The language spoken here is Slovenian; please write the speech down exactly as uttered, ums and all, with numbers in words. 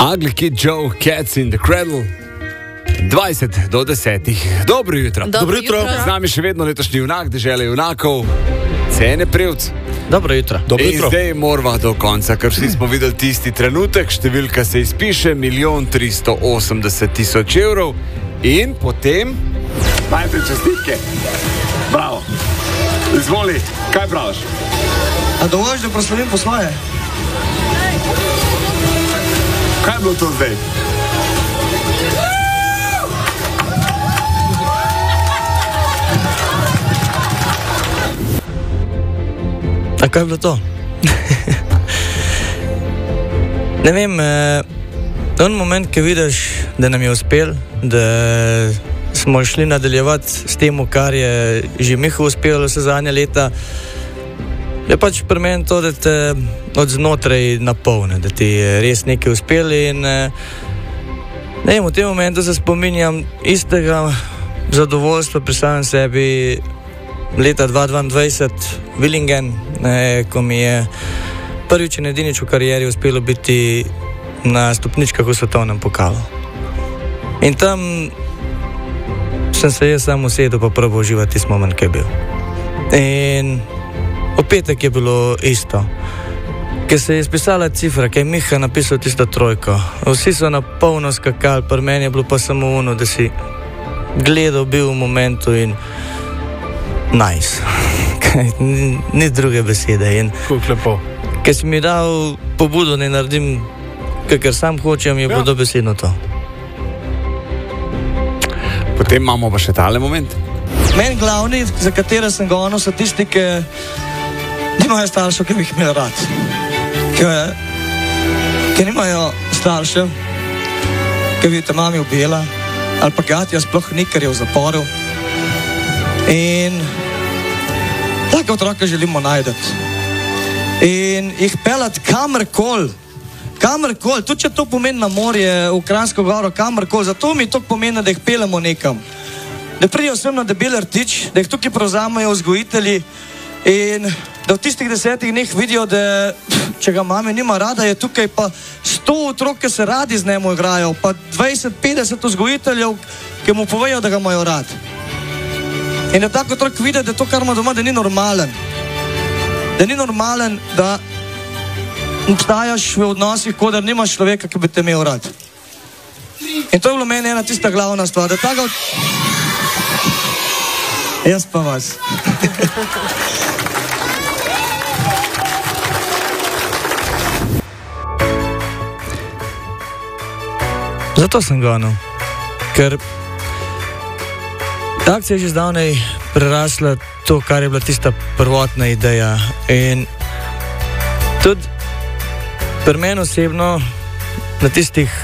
Ugly Kid Joe, Cats in the Cradle. dvajset do desetih. Dobro jutro. Dobro jutro. Z nami še vedno letošnji junak, dežele junakov, Cene Prevc. Dobro jutro. Dobro jutro. In zdaj morava do konca, ker vsi smo videli tisti trenutek, številka se izpiše, milijon tristo osemdeset tisoč evrov. In potem... Majte čestitke. Bravo. Izvoli, kaj praviš? A dovolj, da proslavim po svoje? Kaj je bilo to zdaj? A kaj je bilo to? Ne vem, eh, on moment, ki vidiš, da nam je uspel, da smo šli nadaljevati s tem, kar je že Miha uspelo vse zadnje leta, je pač pri meni to, da te od znotraj napolne, da ti je res nekaj uspelo in eh, ne vem, v tem momentu se spominjam istega zadovoljstva pri samem sebi leta dva tisoč dvaindvajset Willingen, ne, ko mi je prvič in edinič v karieri uspelo biti na stopničkah v svetovnem pokalu. In tam sem se jaz sam usedel pa probal uživati tisti moment, ki je bil. In v petek je bilo isto. Ker se je izpisala cifra, ki je Miha napisal tisto trojko. Vsi so na polno skakali, pri meni je bilo pa samo ono, da si gledal bil v momentu in nice. Ni, ni druge besede. In kako lepo. Ker si mi dal pobudo, da naredim, kakor sam hočem, je ja. Bilo dobesedno to. Potem imamo pa še tale moment. Meni glavni, za katere sem gonil, so tisti, ki nimajo staršev, ki bi jih imel rad. Ki, ki nimajo staršev, ki bi te mami ubila, ali pa gatja sploh ni, ker je v zaporu. In take otroke želimo najdeti. In jih pelati kamorkoli, kamorkoli, tudi če to pomeni na morje, v Kranjsko goro, kamorkoli, zato mi to pomeni, da jih pelemo nekam. Da pridejo sem na Debel Rtič, da jih tukaj prevzamejo vzgojitelji in da v tistih desetih dneh vidijo, da če ga mame nima rada, je tukaj pa sto otrok, ki se radi z njemu igrajo, pa dvajset petdeset vzgojiteljev, ki mu povejo, da ga imajo rad. In da tako otrok vidi, da to, kar ima doma, da ni normalen. Da ni normalen, da obstajaš v odnosih, kot da nimaš človeka, ki bi te imel rad. In to je bilo meni ena tista glavna stvar, da tako... Jaz pa vas. Zato sem gonil, ker akcija je že zdavnej prerasla to, kar je bila tista prvotna ideja. In tudi pri meni osebno na tistih